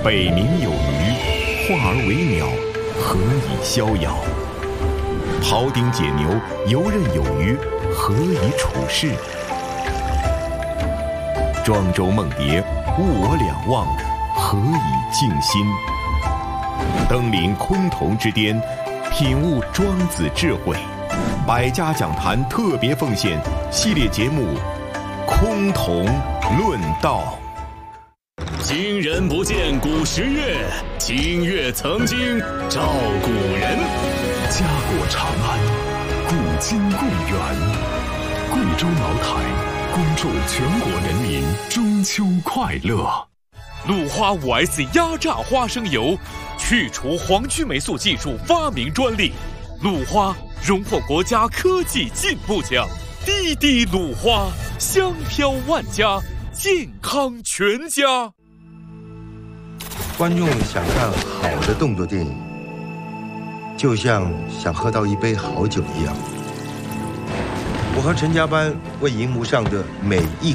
北冥有鱼，化而为鸟，何以逍遥？庖丁解牛，游刃有余，何以处世？庄周梦蝶，物我两忘，何以静心？登临崆峒之巅，品悟庄子智慧。百家讲坛特别奉献系列节目《崆峒论道》。 今人不见古时月，今月曾经照古人。 家国长安，古今共远。贵州茅台恭祝全国人民中秋快乐。 鲁花 5S 压榨花生油，去除黄曲霉素技术发明专利。鲁花荣获国家科技进步奖。滴滴鲁花，香飘万家，健康全家。 观众想看好的动作电影，就像想喝到一杯好酒一样。我和陈家班为荧幕上的每一